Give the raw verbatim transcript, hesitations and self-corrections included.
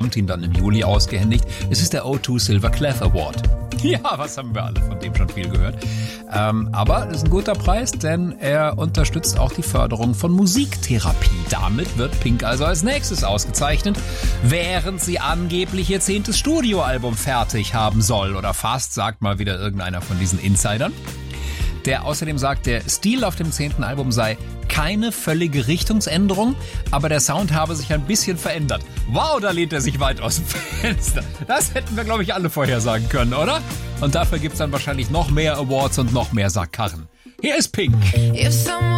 und ihn dann im Juli ausgehändigt. Es ist der O zwei Silver Clef Award. Ja, was haben wir alle von dem schon viel gehört. Ähm, aber das ist ein guter Preis, denn er unterstützt auch die Förderung von Musiktherapie. Damit wird Pink also als nächstes ausgezeichnet, während sie angeblich ihr zehntes Studioalbum fertig haben soll. Oder fast, sagt mal wieder irgendeiner von diesen Insidern. Der außerdem sagt, der Stil auf dem zehnten Album sei keine völlige Richtungsänderung, aber der Sound habe sich ein bisschen verändert. Wow, da lehnt er sich weit aus dem Fenster. Das hätten wir, glaube ich, alle vorhersagen können, oder? Und dafür gibt's dann wahrscheinlich noch mehr Awards und noch mehr Sackkarren. Hier ist Pink.